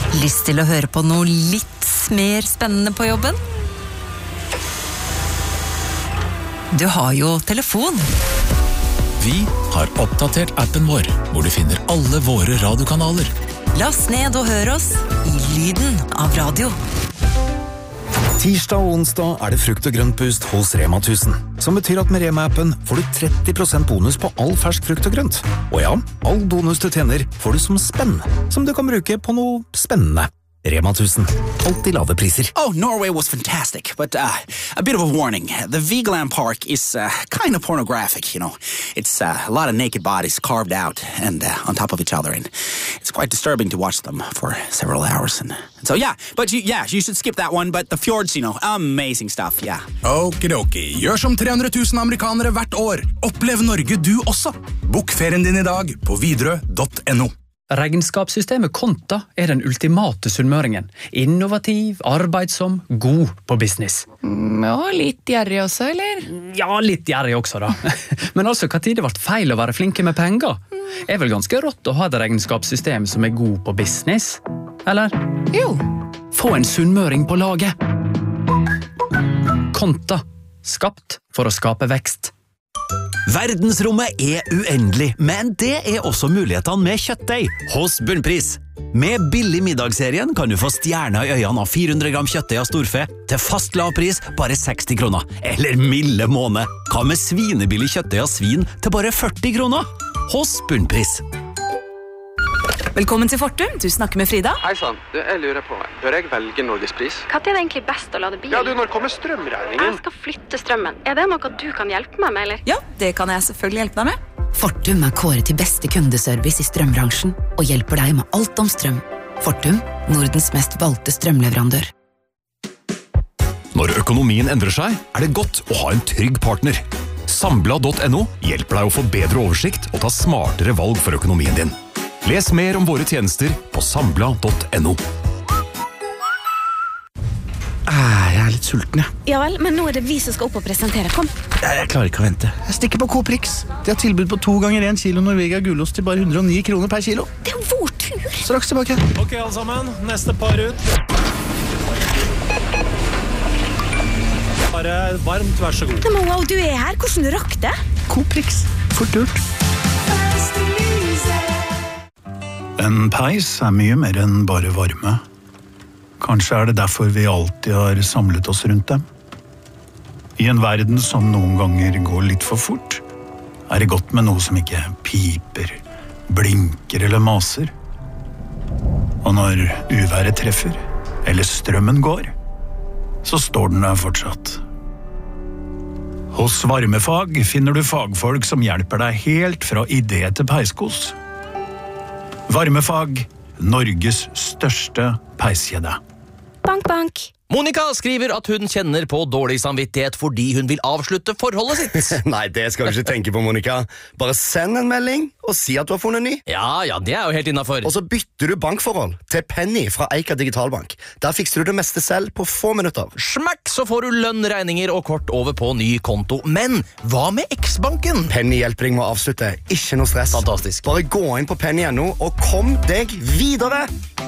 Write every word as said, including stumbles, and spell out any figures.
Lyst til å høre på noe litt mer spennende på jobben? Du har jo telefon. Vi har oppdatert appen vår, hvor du finner alle våre radiokanaler. Last ned og hør oss i lyden av radio. Tirsdag og onsdag er det frukt- og grøntboost hos Rema tusen, som betyr at med Rema-appen får du tretti prosent bonus på all fersk frukt og grønt. Og ja, all bonus du tjener får du som spenn, som du kan bruke på noe spennende. Rema tusen. Alltid lave priser. Oh, Norway was fantastic, but uh, a bit of a warning. The Vigeland Park is uh, kind of pornographic, you know. It's uh, a lot of naked bodies carved out and uh, on top of each other, and it's quite disturbing to watch them for several hours. And, and so, yeah, but you, yeah, you should skip that one, but the fjords, you know, amazing stuff, yeah. Okidoki. Gjør som tre hundre tusen amerikanere hvert år. Opplev Norge du også. Bok ferien din i dag på Widerøe punktum no. Regnskapssystemet Konta er den ultimate sunnmøringen. Innovativ, arbeidsom, god på business. Ja, litt gjerrig også, eller? Ja, litt gjerrig også da. Men altså, hva tid det ble feil å være flinke med penger? Er vel ganske rått å ha et regnskapssystem som er god på business? Eller? Jo. Få en sunnmøring på laget. Konta. Skapt for å skape vekst. Verdensrommet er uendelig, men det er også mulighetene med kjøttdeig hos Bunnpris. Med billig middagsserien kan du få stjerner i øynene av fire hundre gram kjøttdeig av storfe til fast lavpris bare seksti kroner. Eller milde måned. Hva med svinebillig kjøttdeig av svin til bare førti kroner? Hos Bunnpris. Velkommen til Fortum, du snakker med Frida. Hei sann, du, jeg lurer på, bør jeg velge Norgespris? Hva er det egentlig best å lade bil? Ja, du, når kommer strømregningen? Jeg skal flytte strømmen. Er det noe du kan hjelpe meg med, eller? Ja, det kan jeg selvfølgelig hjelpe deg med. Fortum er kåret til beste kundeservice i strømbransjen og hjelper deg med alt om strøm. Fortum, Nordens mest valgte strømleverandør. Når økonomien endrer seg, er det godt å ha en trygg partner. Sambla punktum no hjelper deg å få bedre oversikt og ta smartere valg for økonomien din. Les mer om våre tjenester på sambla punktum no. Ah, jeg er litt sulten, jeg. Ja vel, men nå er det vi som skal opp og presentere. Kom. Jeg, jeg klarer ikke å vente. Jeg stikker på Coprix. De har tilbud på to ganger en kilo Norvegia gulost til bare hundre og ni kroner per kilo. Det er jo vår tur. Straks tilbake. Ok, alle sammen. Neste par ut. Bare varmt, vær så god. Men wow, du er her. Hvordan du rakk det? Coprix. Fort gjort. En peis er mye mer enn bare varme. Kanskje er det derfor vi alltid har samlet oss rundt dem. I en verden som noen ganger går litt for fort, er det godt med noe som ikke piper, blinker eller maser. Og når uværet treffer, eller strømmen går, så står den der fortsatt. Hos Varmefag finner du fagfolk som hjelper deg helt fra idé til peiskos. Varmefag, Norges største peiskjede. Bank, bank. Monica skriver at hun kjenner på dårlig samvittighet fordi hun vil avslutte forholdet sitt. Nei, det skal du ikke tenke på, Monica. Bare send en melding og si at du har funnet ny. Ja, ja, det er jo helt innenfor. Og så bytter du bankforhold til Penny fra Eika Digitalbank. Der fikser du det meste selv på få minutter. Smakk, så får du lønn, regninger og kort over på ny konto. Men hva med X-banken? Penny hjelper deg med å avslutte. Ikke noe stress. Fantastisk. Bare gå inn på penny punktum no og kom deg videre!